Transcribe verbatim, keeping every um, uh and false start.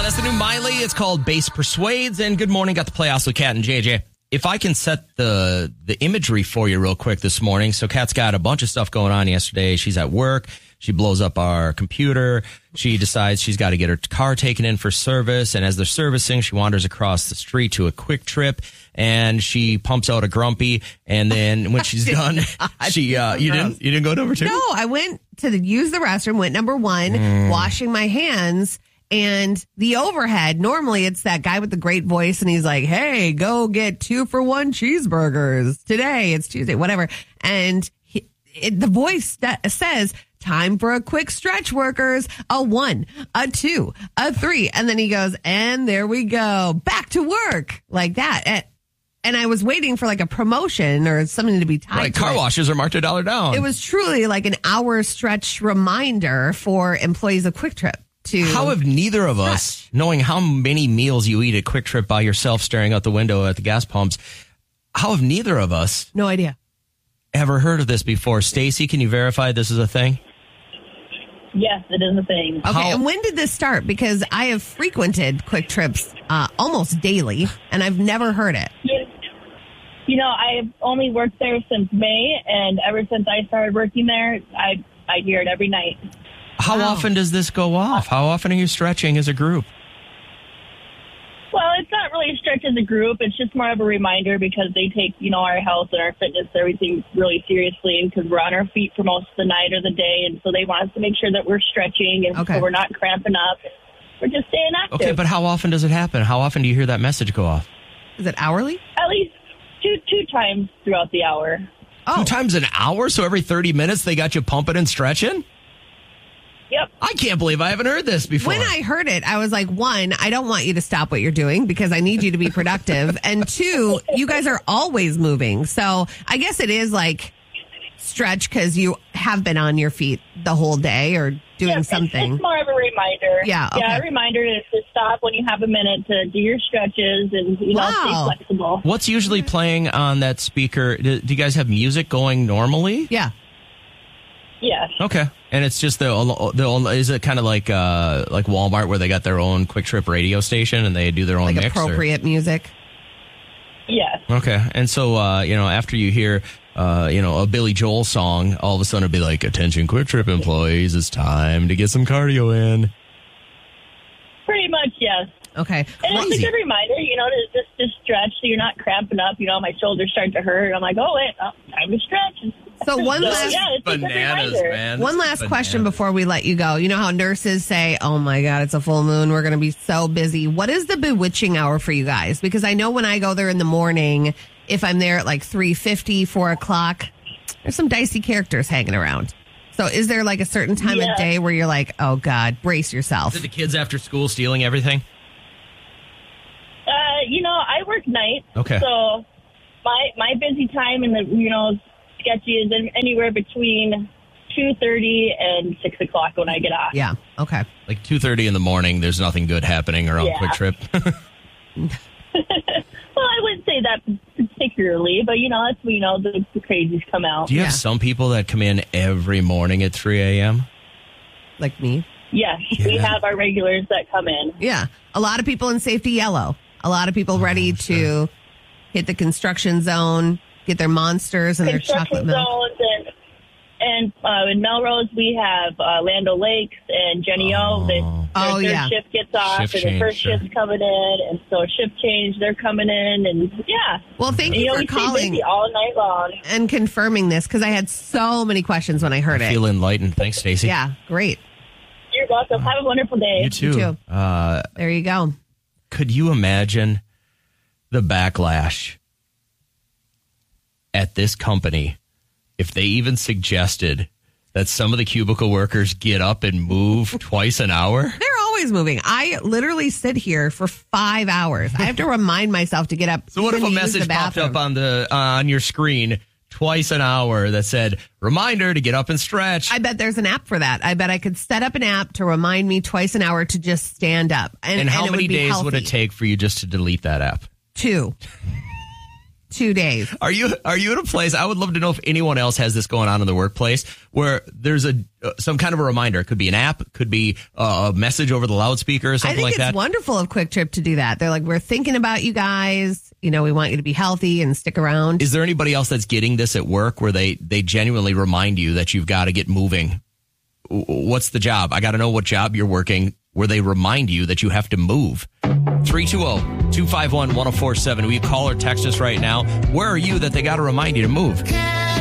Uh, that's the new Miley. It's called Bass Persuades. And good morning. Got the playoffs with Kat and J J. If I can set the the imagery for you real quick this morning. So Kat's got a bunch of stuff going on yesterday. She's at work. She blows up our computer. She decides she's got to get her car taken in for service. And as they're servicing, she wanders across the street to a Quick Trip. And she pumps out a Grumpy. And then when she's done, she uh, you didn't you didn't go number two? No, I went to the, use the restroom, went number one, mm. washing my hands. And the overhead, normally it's that guy with the great voice and he's like, hey, go get two for one cheeseburgers. Today, it's Tuesday, whatever. And he, it, the voice that says, time for a quick stretch, workers. A one, a two, a three. And then he goes, and there we go. Back to work. Like that. And, and I was waiting for like a promotion or something to be tied Like to car it. washes are marked a dollar down. It was truly like an hour stretch reminder for employees of Quick Trip. To how have neither of us, stretch. knowing how many meals you eat at Quick Trip by yourself staring out the window at the gas pumps, how have neither of us no idea ever heard of this before? Stacy, can you verify this is a thing? Yes, it is a thing. Okay, how- and when did this start? Because I have frequented Quick Trips uh, almost daily, and I've never heard it. You, you know, I've only worked there since May, and ever since I started working there, I I hear it every night. How wow. often does this go off? How often are you stretching as a group? Well, it's not really a stretch as a group. It's just more of a reminder because they take, you know, our health and our fitness, everything really seriously because we're on our feet for most of the night or the day. And so they want us to make sure that we're stretching and okay. so we're not cramping up. We're just staying active. Okay, but how often does it happen? How often do you hear that message go off? Is it hourly? At least two two times throughout the hour. Oh. Two times an hour? So every thirty minutes they got you pumping and stretching? Yep. I can't believe I haven't heard this before. When I heard it, I was like, one, I don't want you to stop what you're doing because I need you to be productive. And two, you guys are always moving. So I guess it is like stretch because you have been on your feet the whole day or doing yeah, something. It's, it's more of a reminder. Yeah, okay. Yeah, a reminder to, to stop when you have a minute to do your stretches and, you know, Wow. stay flexible. What's usually playing on that speaker? Do, do you guys have music going normally? Yeah. Yes. Okay. And it's just the, the is it kind of like uh, like Walmart where they got their own Quick Trip radio station and they do their own Like mix? appropriate or? music. Yes. Okay. And so, uh, you know, after you hear, uh, you know, a Billy Joel song, all of a sudden it'll be like, attention Quick Trip employees, it's time to get some cardio in. Pretty much, yes. Okay. And it's a good reminder, you know, to just, just stretch so you're not cramping up. You know, my shoulders start to hurt. I'm like, oh, wait, oh, time to stretch. So one so, last yeah, it's Bananas, a good man. One last Bananas. question before we let you go. You know how nurses say, oh my God, it's a full moon. We're going to be so busy. What is the bewitching hour for you guys? Because I know when I go there in the morning, if I'm there at like three fifty, four o'clock, there's some dicey characters hanging around. So is there like a certain time Yeah. of day where you're like, oh God, brace yourself? Is it the kids after school stealing everything? Uh, you know, I work nights. Okay. So my my busy time in the, you know, sketchy is in, anywhere between two thirty and six o'clock when I get off. Yeah. Okay. Like two thirty in the morning, there's nothing good happening around Yeah. Quick Trip. Well, I wouldn't say that particularly, but, you know, that's when, you know, the, the crazies come out. Do you have Yeah. some people that come in every morning at three a.m.? Like me. Yes, we Yeah. have our regulars that come in. Yeah. A lot of people in safety yellow. A lot of people ready to hit the construction zone, get their monsters and their chocolate Construction milk. zones and and uh, in Melrose we have uh, Land O'Lakes and Jenny O. They, their Oh, third yeah. shift gets off Shift and change, the first sure. shift's coming in, and so shift change they're coming in, and yeah. Well, thank And, you know, for we stay calling busy all night long. and confirming this because I had so many questions when I heard I it. feel enlightened. Thanks, Stacey. Yeah, great. You're welcome. Have a wonderful day. You too. too. Uh, There you go. could you imagine the backlash at this company if they even suggested that some of the cubicle workers get up and move twice an hour? They're always moving. I literally sit here for five hours. I have to remind myself to get up. So what if even a to use message the popped bathroom. up on the uh, on your screen twice an hour that said, reminder to get up and stretch? I bet there's an app for that. I bet I could set up an app to remind me twice an hour to just stand up. And, and how and it many would be days would it healthy. take for you just to delete that app? Two. two days. Are you are you in a place? I would love to know if anyone else has this going on in the workplace where there's a uh, some kind of a reminder. It could be an app, it could be a message over the loudspeaker or something I think like it's that. wonderful of Quick Trip to do that. They're like, we're thinking about you guys. You know, we want you to be healthy and stick around. Is there anybody else that's getting this at work where they they genuinely remind you that you've got to get moving? What's the job? I got to know what job you're working where they remind you that you have to move. three two zero, two five one, one zero four seven. Will you call or text us right now? Where are you that they got to remind you to move?